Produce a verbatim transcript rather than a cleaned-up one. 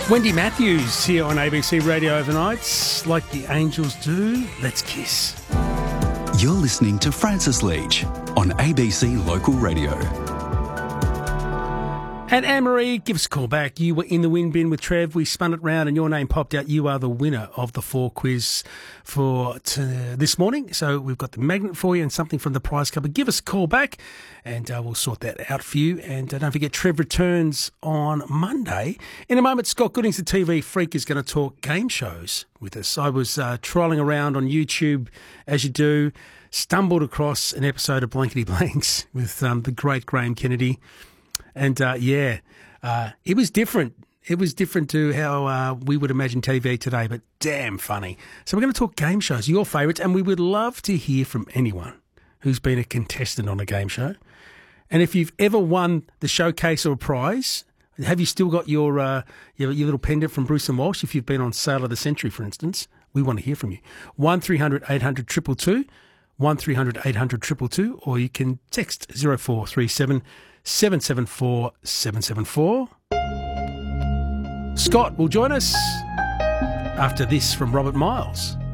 Wendy Matthews here on A B C Radio Overnights. Like the angels do, let's kiss. You're listening to Francis Leach on A B C Local Radio. And Anne-Marie, give us a call back. You were in the win bin with Trev. We spun it round and your name popped out. You are the winner of the four quiz for t- this morning. So we've got the magnet for you and something from the prize cupboard. Give us a call back and uh, we'll sort that out for you. And uh, don't forget, Trev returns on Monday. In a moment, Scott Goodings, the T V freak, is going to talk game shows with us. I was uh, trolling around on YouTube, as you do, stumbled across an episode of Blankety Blanks with um, the great Graham Kennedy. And, uh, yeah, uh, it was different. It was different to how uh, we would imagine T V today, but damn funny. So we're going to talk game shows, your favourites, and we would love to hear from anyone who's been a contestant on a game show. And if you've ever won the showcase or a prize, have you still got your, uh, your your little pendant from Bruce and Walsh? If you've been on Sale of the Century, for instance, we want to hear from you. one three hundred eight hundred two two two, one three hundred eight hundred two two two, or you can text zero four three seven seven seven four seven seven four. Scott will join us after this from Robert Miles.